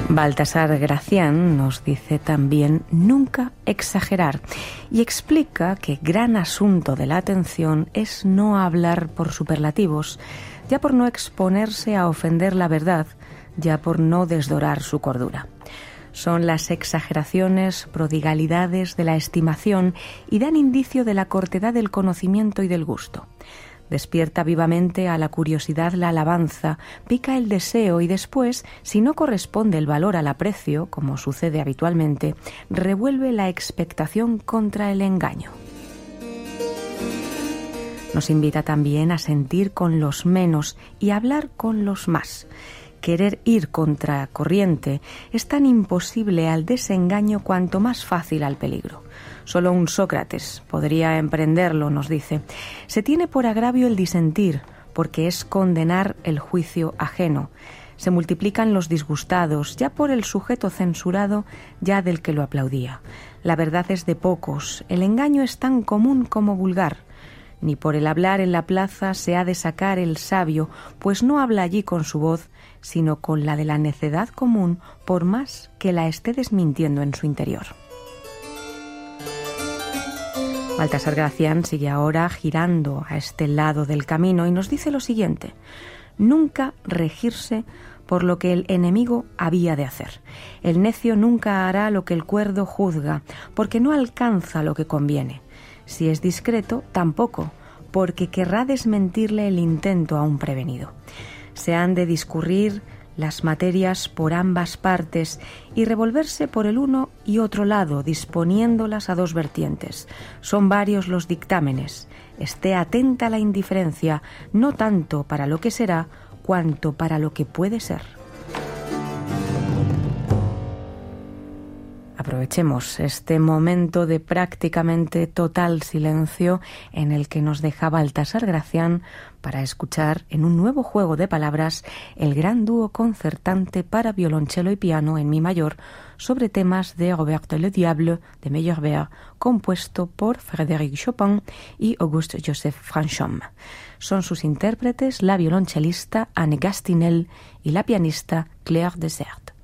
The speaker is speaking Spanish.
Baltasar Gracián nos dice también nunca exagerar y explica que gran asunto de la atención es no hablar por superlativos, ya por no exponerse a ofender la verdad, ya por no desdorar su cordura. Son las exageraciones, prodigalidades de la estimación y dan indicio de la cortedad del conocimiento y del gusto. Despierta vivamente a la curiosidad la alabanza, pica el deseo y después, si no corresponde el valor al aprecio, como sucede habitualmente, revuelve la expectación contra el engaño. Nos invita también a sentir con los menos y hablar con los más. Querer ir contra corriente es tan imposible al desengaño cuanto más fácil al peligro. Solo un Sócrates podría emprenderlo, nos dice. Se tiene por agravio el disentir, porque es condenar el juicio ajeno. Se multiplican los disgustados, ya por el sujeto censurado, ya del que lo aplaudía. La verdad es de pocos, el engaño es tan común como vulgar. Ni por el hablar en la plaza se ha de sacar el sabio, pues no habla allí con su voz, sino con la de la necedad común, por más que la esté desmintiendo en su interior. Baltasar Gracián sigue ahora girando a este lado del camino y nos dice lo siguiente: nunca regirse por lo que el enemigo había de hacer. El necio nunca hará lo que el cuerdo juzga, porque no alcanza lo que conviene. Si es discreto, tampoco, porque querrá desmentirle el intento a un prevenido. Se han de discurrir las materias por ambas partes y revolverse por el uno y otro lado, disponiéndolas a dos vertientes. Son varios los dictámenes. Esté atenta a la indiferencia, no tanto para lo que será, cuanto para lo que puede ser. Aprovechemos este momento de prácticamente total silencio en el que nos deja Baltasar Gracián para escuchar en un nuevo juego de palabras el gran dúo concertante para violonchelo y piano en mi mayor sobre temas de Robert Le Diable de Meyerbeer, compuesto por Frédéric Chopin y Auguste-Joseph Franchomme. Son sus intérpretes la violonchelista Anne Gastinel y la pianista Claire Dessert.